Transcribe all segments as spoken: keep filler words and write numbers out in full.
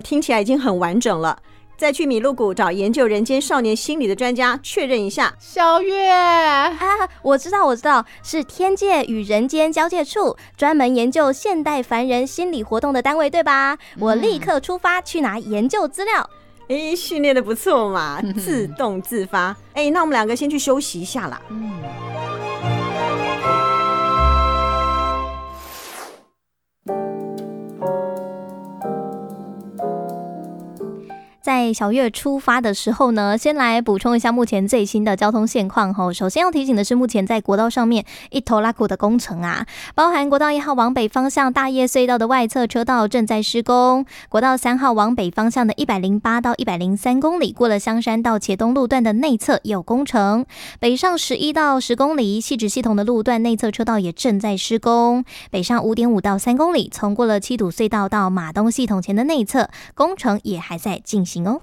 听起来已经很完整了。再去米露谷找研究人间少年心理的专家确认一下。 小月啊，我知道我知道，是天界与人间交界处，专门研究现代凡人心理活动的单位，对吧？我立刻出发去拿研究资料。 哎，训练的不错嘛，自动自发。哎，那我们两个先去休息一下啦。嗯。 在小月出发的时候呢，先来补充一下目前最新的交通现况吼。首先要提醒的是，目前在国道上面一头拉苦的工程啊，包含国道一号往北方向大叶隧道的外侧车道正在施工，国道三号往北方向的一百零八到一百零三公里过了香山到茄东路段的内侧也有工程，北上十一到十公里汐止系统的路段内侧车道也正在施工，北上五点五到三公里从过了七堵隧道到马东系统前的内侧工程也还在进行哦。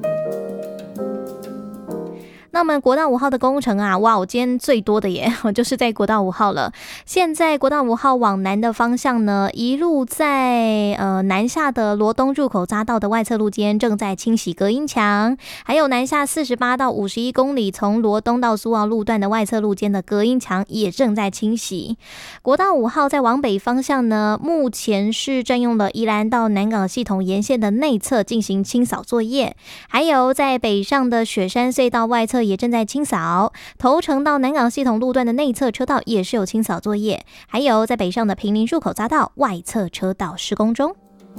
那我们国道五号的工程啊，哇，我今天最多的耶，就是在国道五号了。现在国道五号往南的方向呢，一路在呃南下的罗东入口匝道的外侧路肩正在清洗隔音墙，还有南下四十八到五十一公里从罗东到苏澳路段的外侧路肩的隔音墙也正在清洗。国道五号在往北方向呢，目前是占用了宜兰到南港系统沿线的内侧进行清扫作业，还有在北上的雪山隧道外侧也正在清扫，头城到南港系统路段的内侧车道也是有清扫作业，还有在北上的平林入口匝道外侧车道施工中。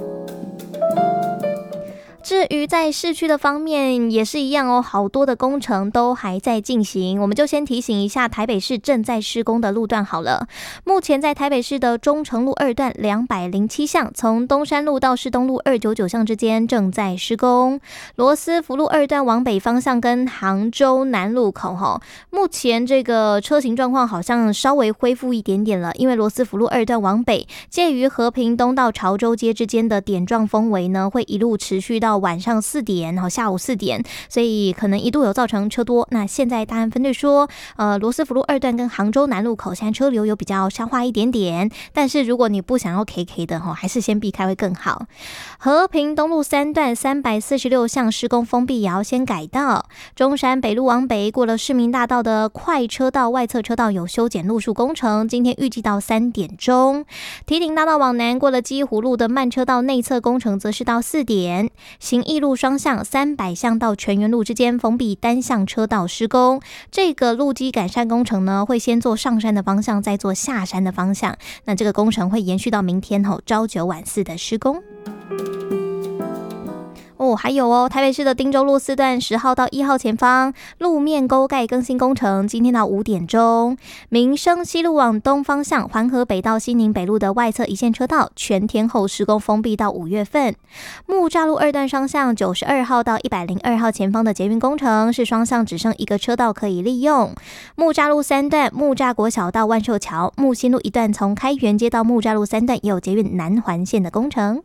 至于在市区的方面也是一样哦，好多的工程都还在进行，我们就先提醒一下台北市正在施工的路段好了。目前在台北市的中城路二段两百零七巷，从东山路到市东路二九九巷之间正在施工。罗斯福路二段往北方向跟杭州南路口齁，目前这个车行状况好像稍微恢复一点点了，因为罗斯福路二段往北介于和平东到潮州街之间的点状风围呢，会一路持续到晚上四点，然后下午四点，所以可能一度有造成车多。那现在大安分队说，呃，罗斯福路二段跟杭州南路口现在车流有比较消化一点点，但是如果你不想要 K K 的哈，还是先避开会更好。和平东路三段三百四十六巷施工封闭，也要先改道。中山北路往北过了市民大道的快车道外侧车道有修剪路树工程，今天预计到三点钟。堤顶大道往南过了基湖路的慢车道内侧工程则是到四点。行义路双向三百巷到全园路之间封闭单向车道施工，这个路基改善工程呢，会先做上山的方向，再做下山的方向。那这个工程会延续到明天后朝九晚四的施工。哦，还有哦，台北市的汀州路四段十号到一号前方路面沟盖更新工程，今天到五点钟。民生西路往东方向环河北到西宁北路的外侧一线车道全天候施工封闭到五月份。木栅路二段双向九十二号到一百零二号前方的捷运工程是双向只剩一个车道可以利用。木栅路三段木栅国小到万寿桥，木新路一段从开元街到木栅路三段也有捷运南环线的工程。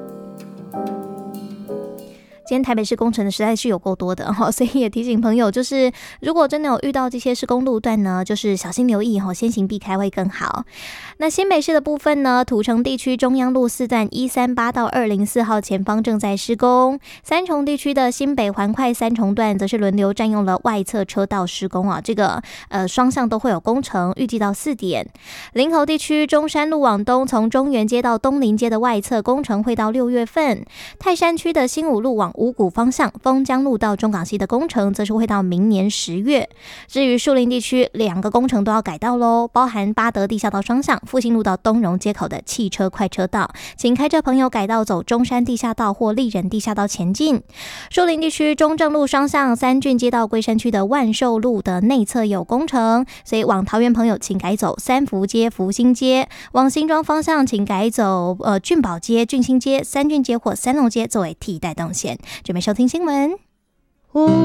今天台北市工程的实在是有够多的哈，所以也提醒朋友，就是如果真的有遇到这些施工路段呢，就是小心留意哈，先行避开会更好。那新北市的部分呢，土城地区中央路四段一三八到二零四号前方正在施工，三重地区的新北环快三重段则是轮流占用了外侧车道施工啊，这个呃双向都会有工程，预计到四点。林口地区中山路往东从中原街到东林街的外侧工程会到六月份，泰山区的新武路往五股方向丰江路到中港溪的工程则是会到明年十月。至于树林地区，两个工程都要改道咯，包含八德地下道双向复兴路到东荣街口的汽车快车道，请开车朋友改道走中山地下道或立人地下道前进。树林地区中正路双向三郡街到龟山区的万寿路的内侧有工程，所以往桃园朋友请改走三福街、福兴街，往新庄方向请改走呃俊宝街、俊兴街、三郡街或三龙街作为替代动线。准备收听新闻。